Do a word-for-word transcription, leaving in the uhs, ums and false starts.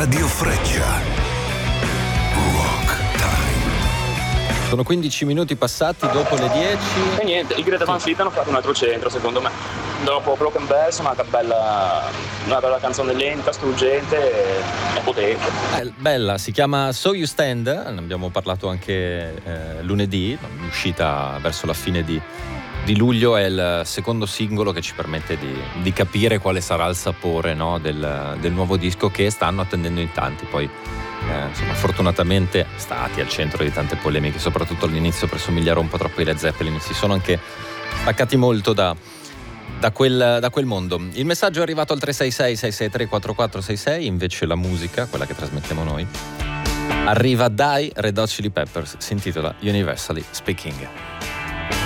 Radio Freccia. Rock Time. Sono quindici minuti passati dopo le dieci. E niente, i Greta Van Fleet hanno fatto un altro centro, secondo me. Dopo Broken Bells, una bella, una bella canzone lenta, struggente e, e potente. Eh, bella, si chiama So You Stand, ne abbiamo parlato anche eh, lunedì, uscita verso la fine di, di luglio, è il secondo singolo che ci permette di, di capire quale sarà il sapore, no, del, del nuovo disco che stanno attendendo in tanti. Poi eh, insomma, fortunatamente stati al centro di tante polemiche, soprattutto all'inizio per somigliare un po' troppo ai Led Zeppelin, si sono anche staccati molto da Da quel, da quel mondo. Il messaggio è arrivato al tre sei sei sei sei tre quattro quattro sei sei, invece la musica, quella che trasmettiamo noi, arriva dai Red Hot Chili Peppers, si intitola Universally Speaking.